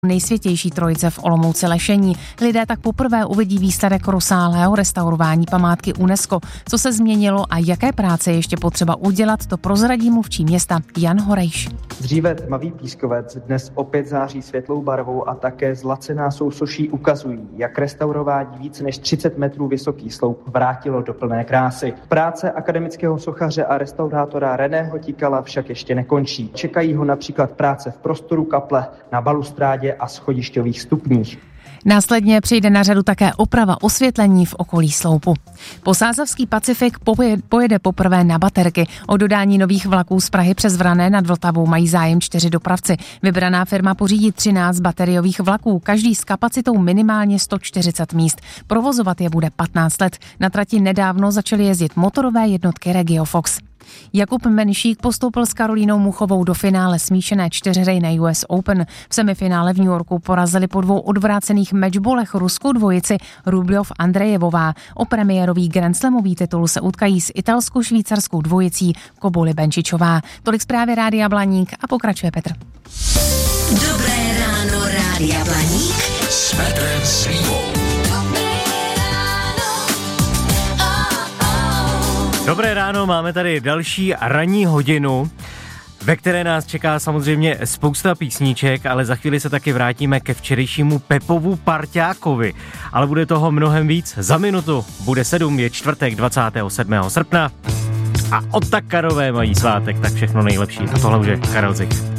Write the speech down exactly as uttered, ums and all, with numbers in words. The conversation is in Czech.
nejsvětější trojice v Olomouci Lešení. Lidé tak poprvé uvidí výsledek rozsáhlého restaurování památky UNESCO. Co se změnilo a jaké práce ještě potřeba udělat, to prozradí mluvčí města Jan Horejš. Dříve tmavý pískovec dnes opět září světlou barvou a také zlacená sousoší ukazují, jak restaurování více než třicet metrů vysoký sloup vrátilo do plné krásy. Práce akademického sochaře a restaurátora Reného Tikala však ještě nekončí. Čekají ho například práce v prostoru kaple, na balustrádě a schodišťových stupních. Následně přijde na řadu také oprava osvětlení v okolí sloupu. Posázavský Pacifik pojede poprvé na baterky. O dodání nových vlaků z Prahy přes Vrané nad Vltavou mají zájem čtyři dopravci. Vybraná firma pořídí třináct bateriových vlaků, každý s kapacitou minimálně sto čtyřicet míst. Provozovat je bude patnáct let. Na trati nedávno začaly jezdit motorové jednotky Regiofox. Jakub Menšík postoupil s Karolínou Muchovou do finále smíšené čtyřhry na U S Open. V semifinále v New Yorku porazili po dvou odvrácených matchbolech ruskou dvojici Rubljov Andrejevová. O premiérový grandslamový titul se utkají s italsko-švýcarskou dvojicí Koboli Benčičová. Tolik zprávy Rádia Blaník a pokračuje Petr. Dobré ráno Rádia Blaník s Petrem Slívou. Dobré ráno, máme tady další ranní hodinu, ve které nás čeká samozřejmě spousta písniček, ale za chvíli se taky vrátíme ke včerejšímu Pepovu parťákovi. Ale bude toho mnohem víc. Za minutu bude sedm, je čtvrtek dvacátého sedmého srpna a Otakarové mají svátek, tak všechno nejlepší. A tohle už je Karel Zich.